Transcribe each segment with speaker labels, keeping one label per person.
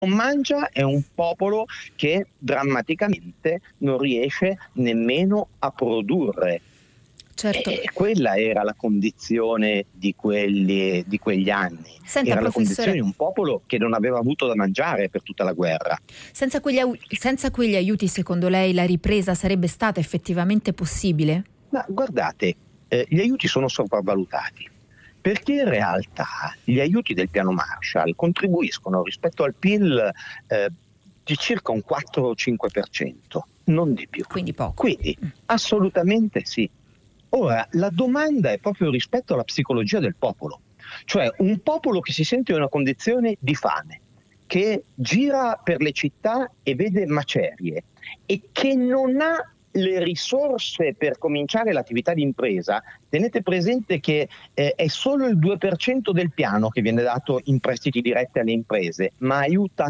Speaker 1: non mangia è un popolo che drammaticamente non riesce nemmeno a produrre.
Speaker 2: Certo.
Speaker 1: E quella era la condizione di quegli anni.
Speaker 2: Senta,
Speaker 1: era la
Speaker 2: professore,
Speaker 1: condizione di un popolo che non aveva avuto da mangiare per tutta la guerra.
Speaker 2: Senza quegli aiuti, secondo lei, la ripresa sarebbe stata effettivamente possibile?
Speaker 1: Ma guardate, gli aiuti sono sopravvalutati, perché in realtà gli aiuti del piano Marshall contribuiscono rispetto al PIL di circa un 4 o 5%, non di più.
Speaker 2: Quindi poco.
Speaker 1: Quindi assolutamente sì. Ora, la domanda è proprio rispetto alla psicologia del popolo, cioè un popolo che si sente in una condizione di fame, che gira per le città e vede macerie e che non ha le risorse per cominciare l'attività di impresa. Tenete presente che è solo il 2% del piano che viene dato in prestiti diretti alle imprese, ma aiuta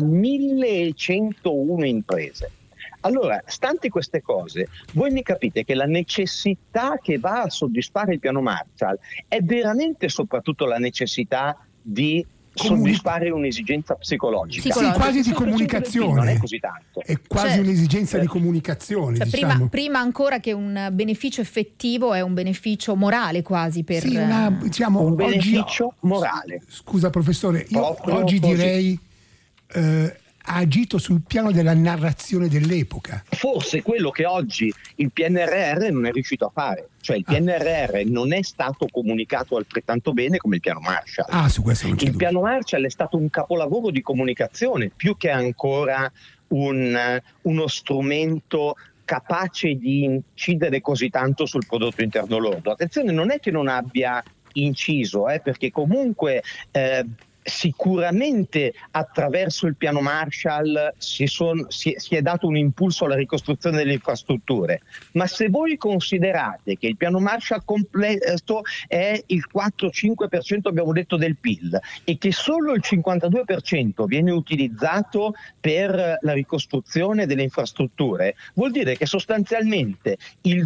Speaker 1: 1101 imprese. Allora, stanti queste cose, voi mi capite che la necessità che va a soddisfare il piano Marshall è veramente soprattutto la necessità di soddisfare un'esigenza psicologica.
Speaker 3: Sì, quasi di comunicazione.
Speaker 1: Non è così tanto.
Speaker 3: È quasi un'esigenza di comunicazione.
Speaker 2: Cioè,
Speaker 3: diciamo.
Speaker 2: prima ancora che un beneficio effettivo, è un beneficio morale quasi per...
Speaker 3: Sì, diciamo,
Speaker 1: un beneficio morale.
Speaker 3: Scusa professore, io oggi direi ha agito sul piano della narrazione dell'epoca.
Speaker 1: Forse quello che oggi il PNRR non è riuscito a fare, cioè il PNRR non è stato comunicato altrettanto bene come il piano Marshall.
Speaker 3: Su questo non c'è
Speaker 1: il
Speaker 3: dubbio.
Speaker 1: piano Marshall è stato un capolavoro di comunicazione più che ancora uno strumento capace di incidere così tanto sul prodotto interno lordo. Attenzione, non è che non abbia inciso, perché comunque sicuramente attraverso il piano Marshall si è dato un impulso alla ricostruzione delle infrastrutture, ma se voi considerate che il piano Marshall completo è il 4-5% abbiamo detto del PIL e che solo il 52% viene utilizzato per la ricostruzione delle infrastrutture, vuol dire che sostanzialmente il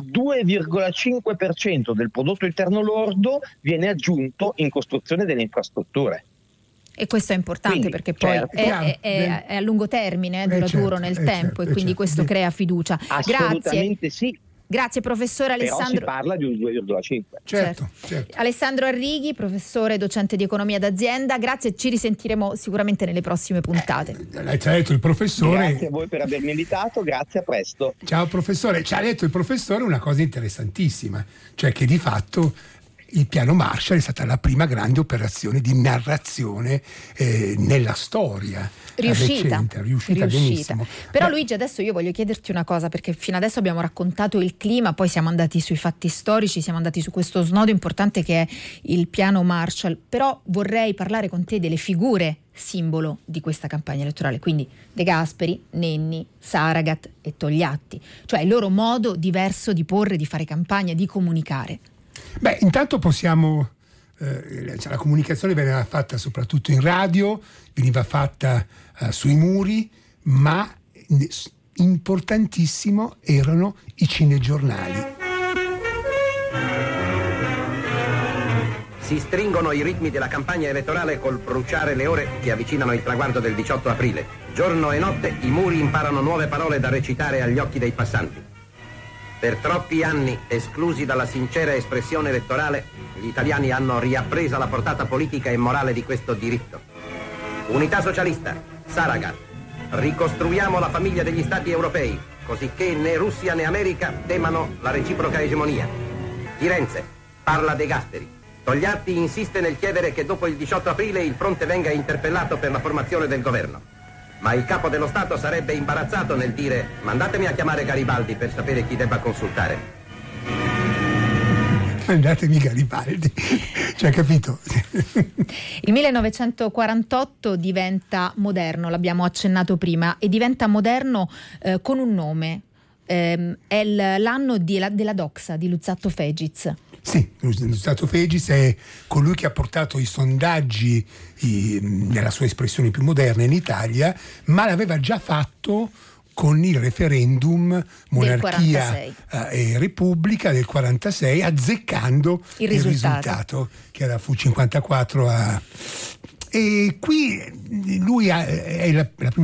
Speaker 1: 2,5% del prodotto interno lordo viene aggiunto in costruzione delle infrastrutture.
Speaker 2: E questo è importante, quindi, perché poi è a lungo termine, duraturo nel tempo, e quindi questo crea fiducia.
Speaker 1: Assolutamente sì.
Speaker 2: Grazie professore Alessandro.
Speaker 1: Però si parla di un 2,5.
Speaker 3: Certo.
Speaker 2: Alessandro Arrighi, professore docente di economia d'azienda, grazie, ci risentiremo sicuramente nelle prossime puntate.
Speaker 3: Lei ci ha detto il professore.
Speaker 1: Grazie a voi per avermi invitato, grazie, a presto.
Speaker 3: Ciao professore, ci ha detto il professore una cosa interessantissima, cioè che di fatto il piano Marshall è stata la prima grande operazione di narrazione nella storia.
Speaker 2: Riuscita
Speaker 3: benissimo.
Speaker 2: Però Luigi, adesso io voglio chiederti una cosa, perché fino adesso abbiamo raccontato il clima, poi siamo andati sui fatti storici, siamo andati su questo snodo importante che è il piano Marshall, però vorrei parlare con te delle figure simbolo di questa campagna elettorale, quindi De Gasperi, Nenni, Saragat e Togliatti, cioè il loro modo diverso di porre, di fare campagna, di comunicare.
Speaker 3: Beh, intanto possiamo, la comunicazione veniva fatta soprattutto in radio, veniva fatta sui muri, ma importantissimo erano i cinegiornali.
Speaker 4: Si stringono i ritmi della campagna elettorale col bruciare le ore che avvicinano il traguardo del 18 aprile. Giorno e notte i muri imparano nuove parole da recitare agli occhi dei passanti. Per troppi anni, esclusi dalla sincera espressione elettorale, gli italiani hanno riappresa la portata politica e morale di questo diritto. Unità socialista, Saragat. Ricostruiamo la famiglia degli stati europei, così che né Russia né America temano la reciproca egemonia. Firenze, parla De Gasperi. Togliatti insiste nel chiedere che dopo il 18 aprile il fronte venga interpellato per la formazione del governo. Ma il capo dello Stato sarebbe imbarazzato nel dire: mandatemi a chiamare Garibaldi per sapere chi debba consultare.
Speaker 3: Mandatemi Garibaldi, cioè, capito?
Speaker 2: Il 1948 diventa moderno, l'abbiamo accennato prima, e diventa moderno con un nome. È l'anno della doxa di Luzzatto Fegiz.
Speaker 3: Sì, Luzzatto Fegiz è colui che ha portato i sondaggi nella sua espressione più moderna in Italia, ma l'aveva già fatto con il referendum monarchia e repubblica del 46, azzeccando il risultato che fu 54 E qui lui è la prima